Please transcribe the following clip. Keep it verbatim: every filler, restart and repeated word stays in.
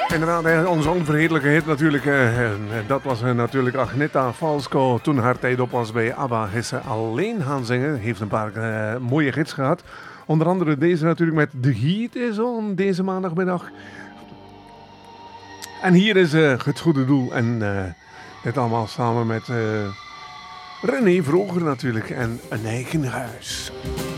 Inderdaad, onze onvergetelijke hit natuurlijk. Uh, dat was uh, natuurlijk Agneta Falsko. Toen haar tijd op was bij ABBA is ze alleen gaan zingen. Heeft een paar uh, mooie hits gehad. Onder andere deze natuurlijk met The Heat is on deze maandagmiddag. En hier is uh, Het Goede Doel. En uh, dit allemaal samen met uh, René Vroger natuurlijk. En Een Eigen Huis.